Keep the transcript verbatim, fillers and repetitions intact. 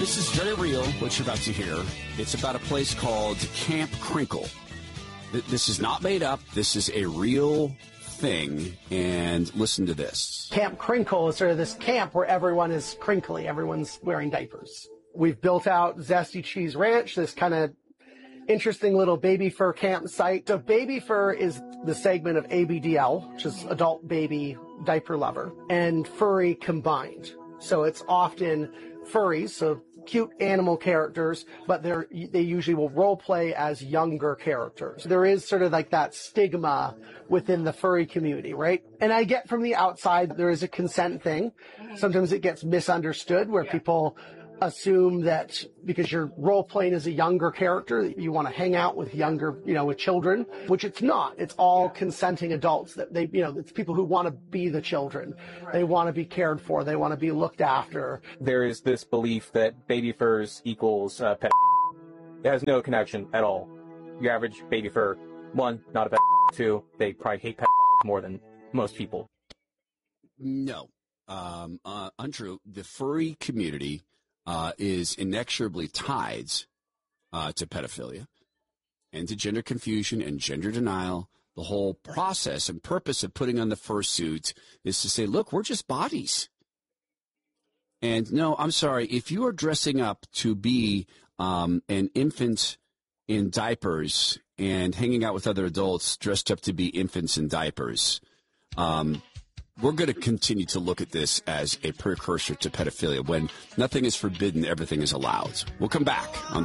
This is very real, what you're about to hear. It's about a place called Camp Crinkle. This is not made up. This is a real thing. And listen to this. Camp Crinkle is sort of this camp where everyone is crinkly. Everyone's wearing diapers. We've built out Zesty Cheese Ranch, this kind of interesting little baby fur campsite. So baby fur is the segment of A B D L, which is adult baby diaper lover, and furry combined. So it's often furries, so cute animal characters, but they're, they usually will role play as younger characters. There is sort of like that stigma within the furry community, right? And I get from the outside, there is a consent thing. Sometimes it gets misunderstood where people assume that because you're role playing as a younger character, that you want to hang out with younger, you know, with children, which it's not. It's all consenting adults that they, you know, it's people who want to be the children. They want to be cared for. They want to be looked after. There is this belief that baby furs equals uh, pet. It has no connection at all. Your average baby fur, one, not a pet. Two, they probably hate pet more than most people. No, um, uh, untrue. The furry community Uh, is inexorably tied uh, to pedophilia and to gender confusion and gender denial. The whole process and purpose of putting on the fursuit is to say, look, we're just bodies. And no, I'm sorry, if you are dressing up to be um, an infant in diapers and hanging out with other adults dressed up to be infants in diapers, um, we're going to continue to look at this as a precursor to pedophilia. When nothing is forbidden, everything is allowed. We'll come back on